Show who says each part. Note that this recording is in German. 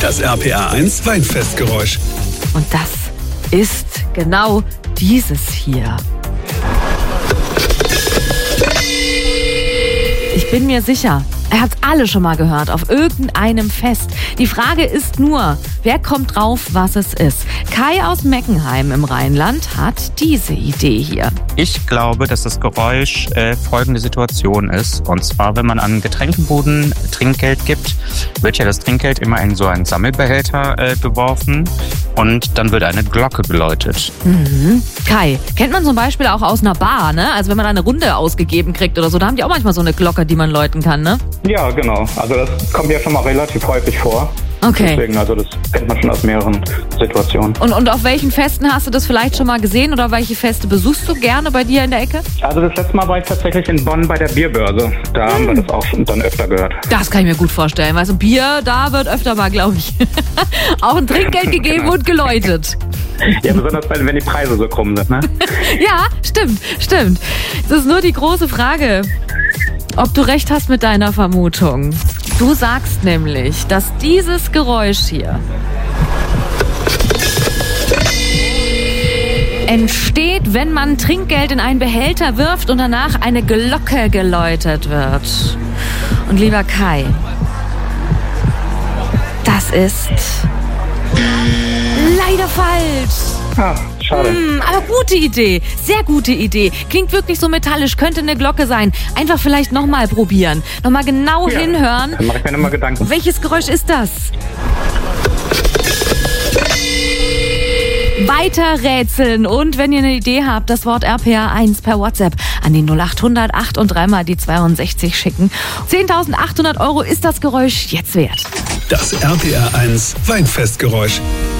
Speaker 1: Das RPR1 Weinfestgeräusch.
Speaker 2: Und das ist genau dieses hier. Ich bin mir sicher, er hat es alle schon mal gehört, auf irgendeinem Fest. Die Frage ist nur, wer kommt drauf, was es ist? Kai aus Meckenheim im Rheinland hat diese Idee hier.
Speaker 3: Ich glaube, dass das Geräusch folgende Situation ist. Und zwar, wenn man an Getränkebuden Trinkgeld gibt, wird ja das Trinkgeld immer in so einen Sammelbehälter geworfen und dann wird eine Glocke geläutet.
Speaker 2: Mhm. Kai, kennt man zum Beispiel auch aus einer Bar, ne? Also wenn man da eine Runde ausgegeben kriegt oder so, da haben die auch manchmal so eine Glocke, die man läuten kann, ne?
Speaker 4: Ja, genau. Also das kommt ja schon mal relativ häufig vor.
Speaker 2: Okay.
Speaker 4: Deswegen, also das kennt man schon aus mehreren Situationen.
Speaker 2: Und auf welchen Festen hast du das vielleicht schon mal gesehen oder welche Feste besuchst du gerne bei dir in der Ecke?
Speaker 4: Also das letzte Mal war ich tatsächlich in Bonn bei der Bierbörse. Da haben wir das auch schon dann öfter gehört.
Speaker 2: Das kann ich mir gut vorstellen. Weißt du, Bier, da wird öfter mal, glaube ich, auch ein Trinkgeld gegeben und geläutet.
Speaker 4: Ja, besonders wenn die Preise so krumm sind, ne?
Speaker 2: Ja, stimmt. Es ist nur die große Frage, ob du recht hast mit deiner Vermutung. Du sagst nämlich, dass dieses Geräusch hier entsteht, wenn man Trinkgeld in einen Behälter wirft und danach eine Glocke geläutet wird. Und lieber Kai, das ist leider falsch.
Speaker 4: Ah, schade.
Speaker 2: Aber gute Idee, sehr gute Idee. Klingt wirklich so metallisch, könnte eine Glocke sein. Einfach vielleicht nochmal probieren, nochmal genau hinhören.
Speaker 4: Dann mache ich mir nochmal Gedanken.
Speaker 2: Welches Geräusch ist das? Weiter rätseln und wenn ihr eine Idee habt, das Wort RPR1 per WhatsApp an die 0800 8 und 3 mal die 62 schicken. 10.800 € ist das Geräusch jetzt wert.
Speaker 1: Das RPR1 Weinfestgeräusch.